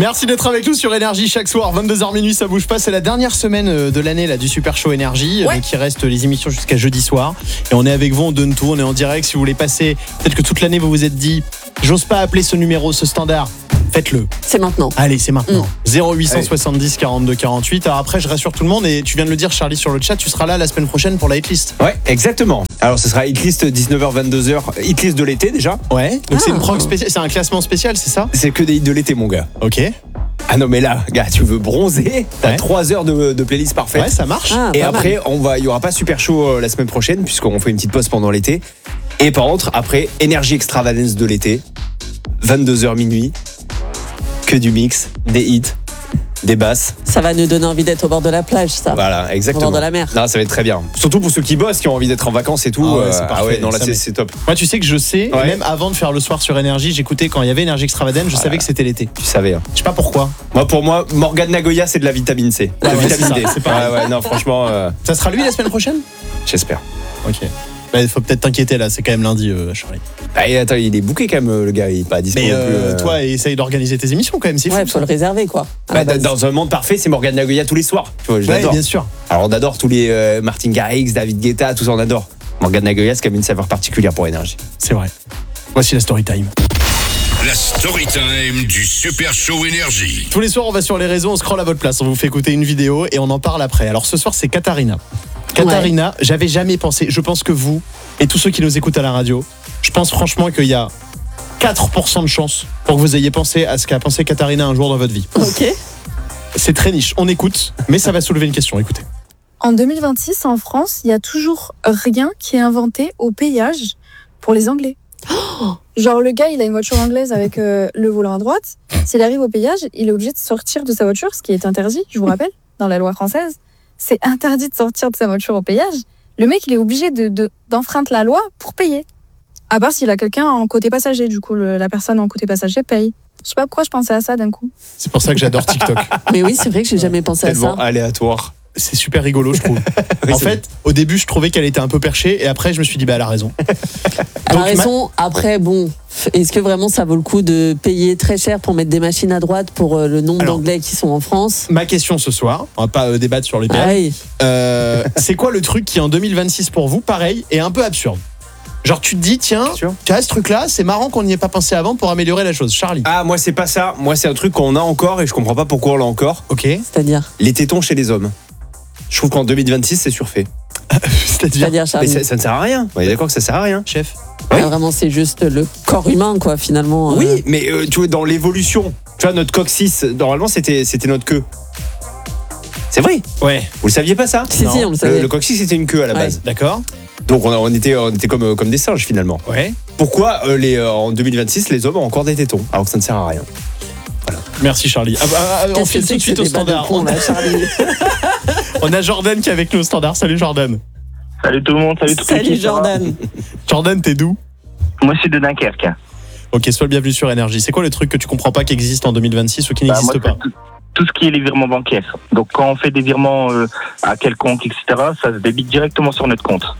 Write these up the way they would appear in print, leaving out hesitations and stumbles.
Merci d'être avec nous sur Énergie chaque soir, 22h minuit, ça bouge pas. C'est la dernière semaine de l'année là, du Super Show Énergie. Ouais. Donc il reste les émissions jusqu'à jeudi soir. Et on est avec vous, on donne tout, on est en direct. Si vous voulez passer, peut-être que toute l'année vous vous êtes dit, j'ose pas appeler ce numéro, ce standard. Faites-le. C'est maintenant. Allez, c'est maintenant. 0870 42 48. Alors après, je rassure tout le monde et tu viens de le dire, Charlie, sur le chat, tu seras là la semaine prochaine pour la hitlist. Ouais, exactement. Alors ce sera hitlist 19h 22h, hitlist de l'été déjà. Ouais. Donc c'est une prog spéciale, c'est un classement spécial, c'est ça? C'est que des hits de l'été mon gars. Ok. Ah non mais là, gars, tu veux bronzer, t'as 3 heures de playlist parfaite. Ouais, ça marche. Ah, Et pas après, mal. il y aura pas Super Show la semaine prochaine puisqu'on fait une petite pause pendant l'été. Et par contre, après, énergie extravagance de l'été, 22h minuit, que du mix, des hits, des basses. Ça va nous donner envie d'être au bord de la plage, ça. Voilà, exactement. Au bord de la mer. Non, ça va être très bien. Surtout pour ceux qui bossent, qui ont envie d'être en vacances et tout. Ah ouais, c'est parfait. non là Ça c'est top. Moi, tu sais que je sais, Ouais. même avant de faire le soir sur Énergie, j'écoutais quand il y avait Énergie Extravagance, je savais que c'était l'été. Tu savais. Hein. Je sais pas pourquoi. Pour moi, Morgan Nagoya, c'est de la vitamine C. Ah De ouais, vitamine c'est D. ça, c'est pareil. Ouais, non, franchement, Ça sera lui la semaine prochaine? j'espère. Ok. Il faut peut-être t'inquiéter là, c'est quand même lundi, Charlie. Ah, et attends, il est booké quand même, le gars, il est pas dispo. Mais non plus, toi, essaye d'organiser tes émissions quand même, c'est Ouais, fou. faut le réserver, quoi. À Bah, la base. dans un monde parfait, c'est Morgan Nagoya tous les soirs. Tu vois, je Ouais, l'adore. bien sûr. Alors on adore tous les Martin Garrix, David Guetta, tout ça on adore. Morgan Nagoya, c'est quand même une saveur particulière pour énergie. C'est vrai. Voici la story time. La story time du Super Show Énergie. Tous les soirs, on va sur les réseaux, on scrolle à votre place, on vous fait écouter une vidéo et on en parle après. Alors ce soir, c'est Katharina. Katharina, j'avais jamais pensé, je pense que vous et tous ceux qui nous écoutent à la radio, je pense franchement qu'il y a 4% de chance pour que vous ayez pensé à ce qu'a pensé Katharina un jour dans votre vie. Ok. C'est très niche, on écoute, mais ça va soulever une question, écoutez. En 2026, en France, il n'y a toujours rien qui est inventé au péage pour les Anglais. Genre, le gars, il a une voiture anglaise avec le volant à droite. S'il arrive au péage, il est obligé de sortir de sa voiture, ce qui est interdit, je vous rappelle, dans la loi française. C'est interdit de sortir de sa voiture au péage. Le mec, il est obligé d'enfreindre la loi pour payer. À part s'il a quelqu'un en côté passager, du coup, la personne en côté passager paye. Je sais pas pourquoi je pensais à ça d'un coup. C'est pour ça que j'adore TikTok. Mais oui, c'est vrai que j'ai jamais pensé à Tellement ça. aléatoire. C'est super rigolo, je trouve. Oui, En c'est fait, au début, je trouvais qu'elle était un peu perchée et après, je me suis dit, bah, elle a raison. Elle a Donc, raison. Après, bon, est-ce que vraiment ça vaut le coup de payer très cher pour mettre des machines à droite pour le nombre Alors, d'Anglais qui sont en France? Ma question ce soir, on va pas débattre sur les Ah péages. oui. C'est quoi le truc qui en 2026 pour vous, pareil, est un peu absurde? Genre tu te dis, tiens, Sûr. tu as ce truc-là, c'est marrant qu'on n'y ait pas pensé avant pour améliorer la chose. Charlie. Ah, moi c'est pas ça. Moi c'est un truc qu'on a encore et je comprends pas pourquoi on l'a encore. Ok. C'est-à-dire Les tétons chez les hommes. Je trouve qu'en 2026 c'est surfait. C'est-à-dire, C'est-à-dire, Mais Charlie. ça ne sert à rien. On est d'accord que ça sert à rien. chef. Oui. Vraiment, c'est juste le corps humain, quoi, finalement. Oui, mais tu vois, dans l'évolution, tu vois, notre coccyx, normalement c'était notre queue. C'est vrai. Ouais. Vous le saviez pas ça? Si, Non. si, on le savait. Le coccyx c'était une queue à la Ouais. base. D'accord. Donc on était comme des singes finalement. Ouais. Pourquoi en 2026 les hommes ont encore des tétons alors que ça ne sert à rien? Merci Charlie. On Qu'est-ce file que tout de c'est suite que au ces débats de standard. cons, là, Charlie? On a Jordan qui est avec nous au standard. Salut Jordan. Salut tout le monde, salut toute Salut l'équipe, ça va Jordan. Jordan, t'es d'où? Moi je suis de Dunkerque. Ok, sois le bienvenu sur Énergie. C'est quoi le truc que tu comprends pas qui existe en 2026 ou qui Bah, n'existe moi, pas? c'est tout ce qui est les virements bancaires. Donc quand on fait des virements à quelconque, etc., ça se débite directement sur notre compte.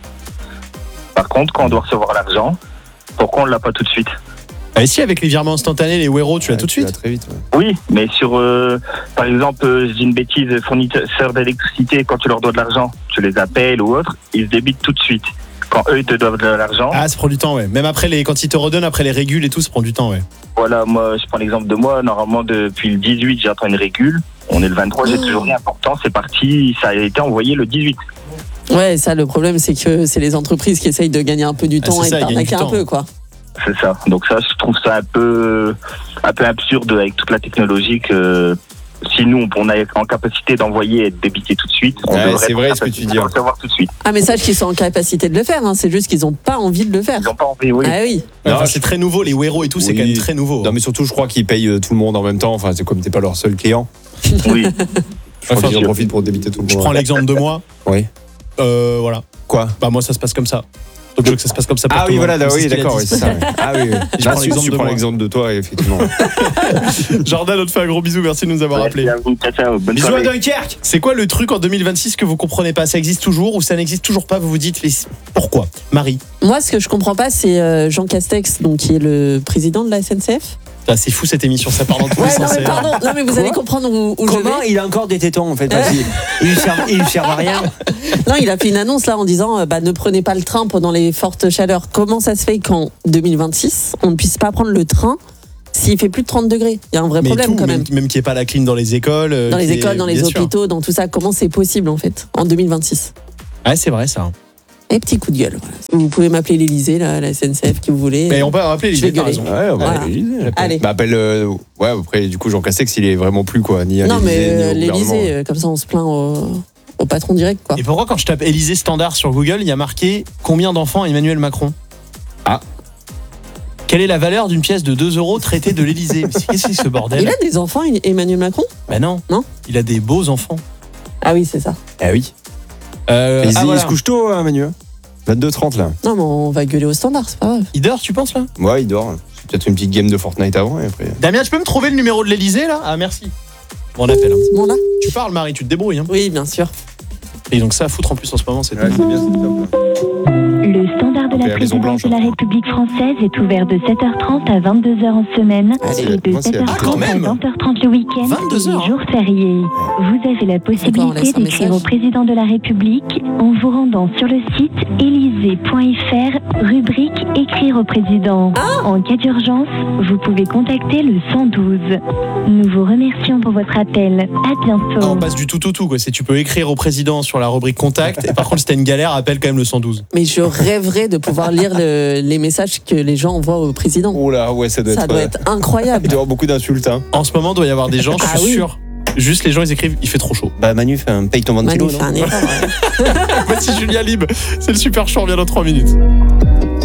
Par contre, quand on doit recevoir l'argent, pourquoi on ne l'a pas tout de suite? Ah, et si avec les virements instantanés, les Wero, tu l'as tout de suite? Très vite. Ouais. Oui, mais sur, par exemple, je dis une bêtise, fournisseurs d'électricité, quand tu leur dois de l'argent, tu les appelles ou autre, ils se débitent tout de suite. Quand eux, ils te doivent de l'argent, Ah, ça prend du temps, ouais. Même après, quand ils te redonnent, après les régules et tout, ça prend du temps, ouais. voilà, moi, je prends l'exemple de moi, normalement, depuis le 18, j'attends une régule. On est le 23, j'ai toujours rien. Pourtant, c'est parti, ça a été envoyé le 18. Ouais, ça, le problème, c'est que c'est les entreprises qui essayent de gagner un peu du Ah, temps c'est et ça, de ils gagnent du t'arnaquer un temps. peu, quoi. C'est ça. Donc ça, je trouve ça un peu absurde avec toute la technologie que si nous, on est en capacité d'envoyer et de débiter tout de suite, on Ouais, devrait c'est être vrai en ce que tu capacité dis, de hein. recevoir tout de suite. Ah, mais sache qu'ils sont en capacité de le faire, hein. C'est juste qu'ils n'ont pas envie de le faire. Ils n'ont pas envie, oui. Ah oui. Ouais, Non, enfin, je- c'est très nouveau, les Wero et tout, c'est Oui. quand même très nouveau. Non mais surtout je crois qu'ils payent tout le monde en même temps. Enfin c'est comme t'es pas leur seul client. Oui. Je crois Enfin, qu'ils en profitent pour débiter tout le Je monde. prends l'exemple de moi. Oui. Voilà. Quoi? Bah, moi, ça se passe comme ça. Donc, je veux que ça se passe comme ça pour Ah tout oui le voilà, monde. C'est oui ce qu'il a d'accord, dit. oui, c'est ça. Ah oui. Je Là, prends l'exemple tu de prends moi. l'exemple de toi effectivement. Jordan, on te fait un gros bisou, merci de nous avoir appelés. Merci à vous, ciao, ciao. Bonne Bisous à soirée. Dunkerque. C'est quoi le truc en 2026 que vous comprenez pas? Ça existe toujours ou ça n'existe toujours pas? Vous vous dites, mais pourquoi? Marie? Moi, ce que je comprends pas, c'est Jean Castex, donc, qui est le président de la SNCF. Ah, c'est fou cette émission, ça part dans tous les Ouais, non sens. mais pardon, non mais vous allez comprendre où je Comment vais. il a encore des tétons en fait vas-y. Il lui sert à rien. Non, il a fait une annonce là en disant ne prenez pas le train pendant les fortes chaleurs. Comment ça se fait qu'en 2026, on ne puisse pas prendre le train s'il fait plus de 30 degrés? Il y a un vrai Mais problème tout, quand même. même qu'il n'y ait pas la clim dans les écoles. Dans les qu'il y ait- écoles, dans les bien sûr. hôpitaux, dans tout ça, comment c'est possible en fait en 2026? Ouais, c'est vrai ça. Et petit coup de gueule. Voilà. Vous pouvez m'appeler l'Elysée, la SNCF qui vous voulez. Mais on peut rappeler Je vais l'idée, t'as gueuler. raison. Ouais, on va Voilà. aller à l'Élysée, j'appelle. Allez. Bah, appelle. Ouais, après, du coup, Jean Castex, il est vraiment plus, quoi. Ni à Non l'Élysée, ni mais au gouvernement. l'Elysée, comme ça on se plaint au patron direct quoi. Et pourquoi quand je tape Élysée standard sur Google, il y a marqué combien d'enfants a Emmanuel Macron? Ah. Quelle est la valeur d'une pièce de 2 euros traitée de l'Élysée? Qu'est-ce que c'est ce bordel? Il a des enfants, Emmanuel Macron? Bah non. Non. Il a des beaux enfants. Ah oui, c'est ça. Ah oui. Ah, voilà. Il se couche tôt, hein, Manu. 22h30 là. Non mais on va gueuler au standard, c'est pas grave. Il dort, tu penses là? Ouais, il dort. C'est peut-être une petite game de Fortnite avant et après. Damien, tu peux me trouver le numéro de l'Élysée là? Ah merci. Bon, on appelle. Hein. C'est bon là? Tu parles Marie, tu te débrouilles. Hein. Oui, bien sûr. Et donc ça à foutre en plus en ce moment, c'est Ouais, c'est bien, c'est top. Le standard de Et la la Maison présidence Blanche, de la hein. République française est ouvert de 7h30 à 22h en semaine Allez. et de Moi, c'est- 7h30 Ah, quand même. à 20h30 le week-end 22 et heures. les jours fériés. Vous avez la on possibilité laisse un d'écrire message. au président de la République en vous rendant sur le site élysée.fr, rubrique Écrire au président. En cas d'urgence, vous pouvez contacter le 112. Nous vous remercions pour votre appel. À bientôt. Ah, on passe du tout au tout quoi. C'est tu peux écrire au président sur la rubrique contact et par contre si t'as une galère, appelle quand même le 112. Mais je rêverais de pouvoir lire les messages que les gens envoient au président. Oh là, ouais, ça doit Ça être. doit être Il incroyable. doit y avoir beaucoup d'insultes. Hein. En ce moment, il doit y avoir des gens, je Ah suis oui. sûr. Juste les gens ils écrivent, il fait trop chaud. Bah, Manu, paye ton 20 Manu kilos. fait non un effort. Ouais. Voici Julien Libre, c'est le super show, on revient dans 3 minutes.